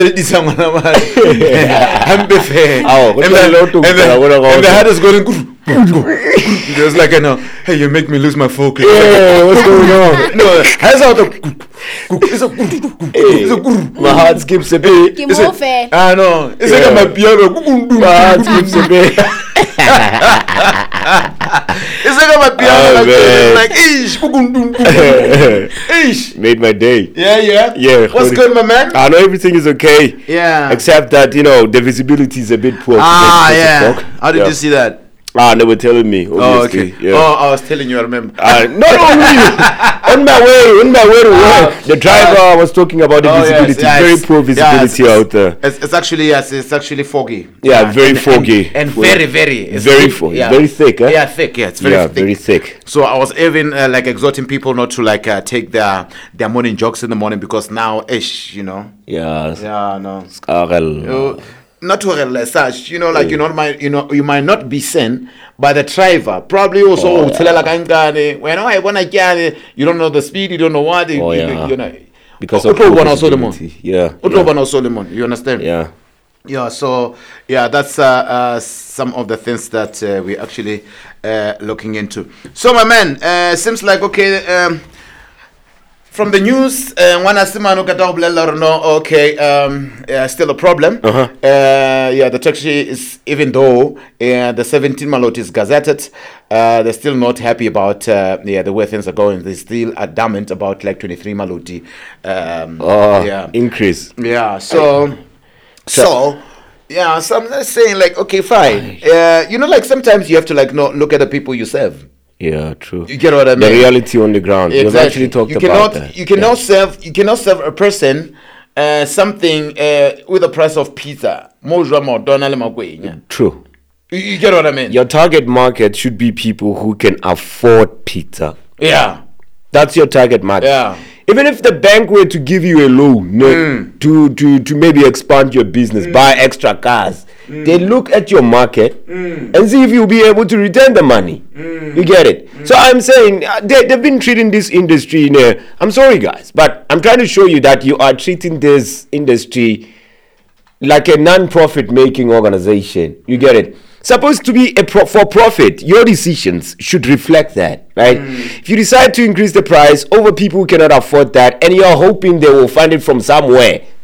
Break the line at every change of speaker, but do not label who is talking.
the head is going. Just like, hey, you make me lose my focus.
Yeah, what's going on?
No, hands out.
My heart skips a bit.
I know. It's like my piano.
My heart skips a bit.
It's like my piano. Like, ish.
Made my day.
Yeah. What's good, my man?
I know everything is okay.
Yeah.
Except that, the visibility is a bit poor.
Yeah. How did you see that?
They were telling me.
Oh, okay.
Yeah.
I was telling you, I remember.
No, on my way to work, the driver was talking about the visibility.
Yes.
Very poor visibility out there.
It's actually foggy.
Yeah, very foggy.
And very
foggy.
Yeah.
Very thick, eh?
Yeah, thick. Yeah, it's very thick. So I was even exhorting people not to take their morning jogs in the morning because now,
Yes.
Yeah, no. Not to such, you might not be seen by the driver. Probably also when I you don't know the speed, you don't know what
because of visibility.
Yeah. You understand? Yeah, so that's some of the things that we're actually looking into. So my man, seems like from the news, still a problem. The taxi is, even though the 17 Maloti is gazetted, they're still not happy about the way things are going. They still adamant about 23 Maloti.
Increase.
Yeah. So I'm not saying fine. Sometimes you have to look at the people you serve.
Yeah, true.
You get what I mean?
The reality on the ground.
Exactly.
We've actually talked about that.
You cannot serve a person something with the price of pizza.
True.
You get what I mean?
Your target market should be people who can afford pizza.
Yeah.
That's your target market.
Yeah.
Even if the bank were to give you a loan to maybe expand your business, buy extra cars, they look at your market and see if you'll be able to return the money. You get it? So I'm saying they've been treating this industry I'm sorry guys, but I'm trying to show you that you are treating this industry like a non-profit making organization. You get it? Supposed to be for profit. Your decisions should reflect that, right? If you decide to increase the price over people who cannot afford that and you're hoping they will find it from somewhere,